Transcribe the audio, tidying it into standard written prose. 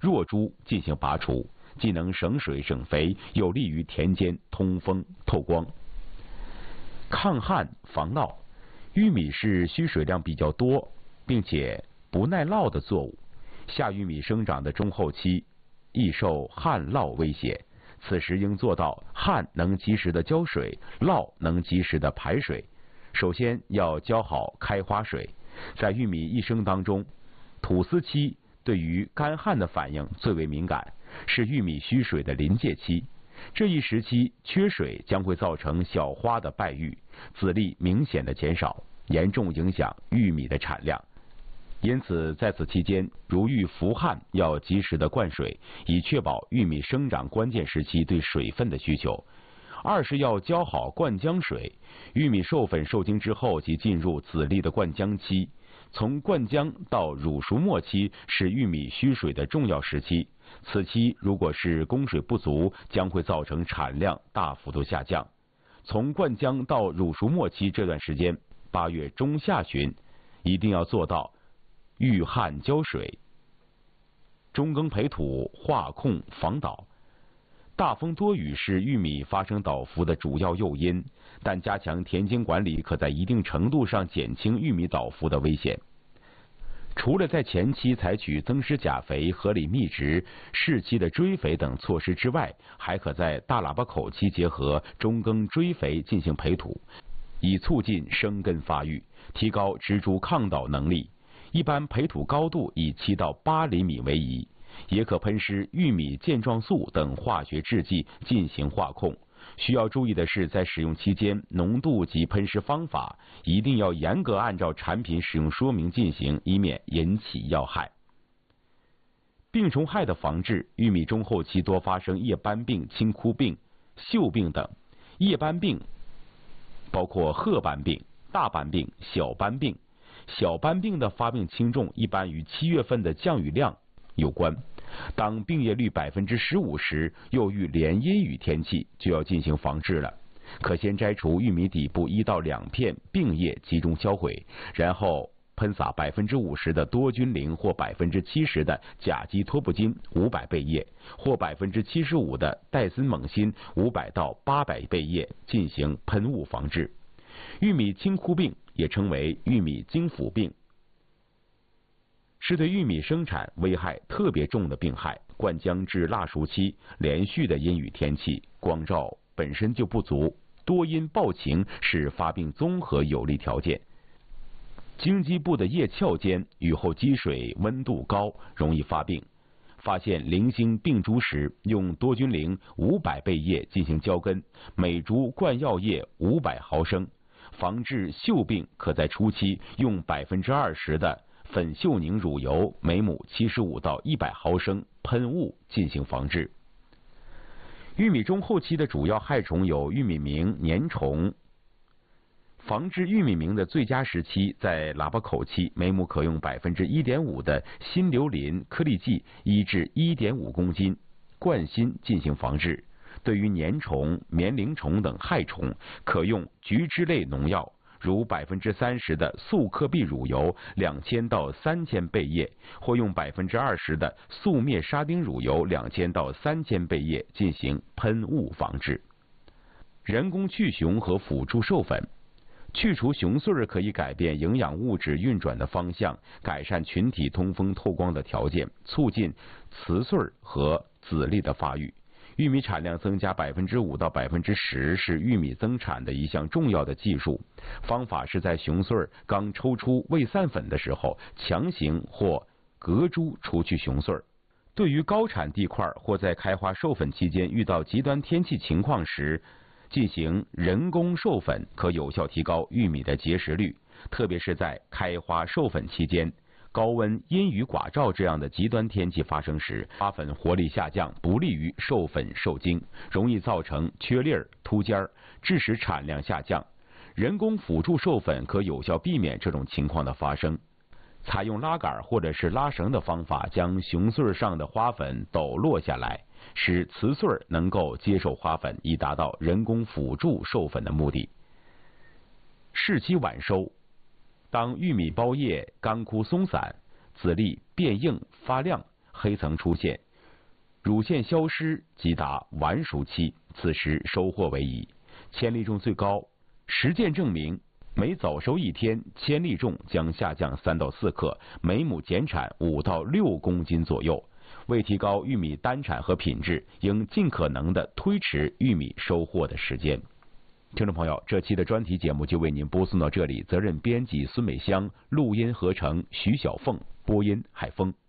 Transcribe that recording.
弱株进行拔除，既能省水省肥，有利于田间通风透光。抗旱防涝，玉米是需水量比较多并且不耐涝的作物，夏玉米生长的中后期易受旱涝威胁，此时应做到旱能及时的浇水，涝能及时的排水。首先要浇好开花水。在玉米一生当中，吐丝期对于干旱的反应最为敏感，是玉米需水的临界期。这一时期缺水将会造成小花的败育，籽粒明显的减少，严重影响玉米的产量。因此在此期间，如遇伏旱要及时的灌水，以确保玉米生长关键时期对水分的需求。二是要浇好灌浆水，玉米授粉受精之后即进入籽粒的灌浆期，从灌浆到乳熟末期是玉米需水的重要时期。此期如果是供水不足，将会造成产量大幅度下降。从灌浆到乳熟末期这段时间，8月中下旬，一定要做到遇旱浇水，中耕培土，化控防倒。大风多雨是玉米发生倒伏的主要诱因，但加强田间管理可在一定程度上减轻玉米倒伏的危险。除了在前期采取增施钾肥、合理密植、适期的追肥等措施之外，还可在大喇叭口期结合中耕追肥进行培土，以促进生根发育，提高植株抗倒能力。一般培土高度以7到8厘米为宜。也可喷施玉米健壮素等化学制剂进行化控。需要注意的是，在使用期间，浓度及喷施方法一定要严格按照产品使用说明进行，以免引起药害。病虫害的防治，玉米中后期多发生叶斑病、青枯病、锈病等。叶斑病包括褐斑病、大斑病、小斑病。小斑病的发病轻重一般与7月份的降雨量有关。当病叶率15%时，又遇连阴雨天气，就要进行防治了。可先摘除玉米底部1到2片病叶，集中销毁，然后喷洒50%的多菌灵或70%的甲基托布金500倍叶，或75%的戴森锰锌500到800倍叶进行喷雾防治。玉米青枯病也称为玉米金腐病，是对玉米生产危害特别重的病害。灌浆至腊熟期，连续的阴雨天气，光照本身就不足，多阴暴晴是发病综合有利条件。茎基部的叶鞘间雨后积水，温度高，容易发病。发现零星病株时，用多菌灵500倍叶进行浇根，每株灌药液500毫升。防治锈病，可在初期用20%的粉锈凝乳油每亩75到100毫升喷雾进行防治。玉米中后期的主要害虫有玉米螟、粘虫。防治玉米螟的最佳时期在喇叭口期，每亩可用1.5%的新硫磷颗粒剂1至1.5公斤灌心进行防治。对于粘虫、棉铃虫等害虫，可用菊酯类农药，如30%的速克必乳油2000到3000倍叶，或用20%的速灭沙丁乳油2000到3000倍叶进行喷雾防治。人工去雄和辅助授粉。去除雄穗可以改变营养物质运转的方向，改善群体通风透光的条件，促进雌穗和籽粒的发育。玉米产量增加5%到10%是玉米增产的一项重要的技术。方法是在雄穗刚抽出未散粉的时候，强行或隔株除去雄穗。对于高产地块或在开花授粉期间遇到极端天气情况时，进行人工授粉，可有效提高玉米的结实率。特别是在开花授粉期间，高温、阴雨寡照这样的极端天气发生时，花粉活力下降，不利于授粉受精，容易造成缺粒儿、秃尖儿，致使产量下降。人工辅助授粉可有效避免这种情况的发生。采用拉杆或者是拉绳的方法，将雄穗上的花粉抖落下来，使雌穗能够接受花粉，以达到人工辅助授粉的目的。适期晚收。当玉米苞叶干枯松散，籽粒变硬发亮， 黑层出现，乳腺消失即达晚熟期，此时收获为宜。铅粒重最高，实践证明，每早熟1天，铅粒重将下降3到4克，每亩减产5到6公斤左右。为提高玉米单产和品质，应尽可能的推迟玉米收获的时间。听众朋友，这期的专题节目就为您播送到这里，责任编辑孙美香，录音合成徐小凤，播音海峰。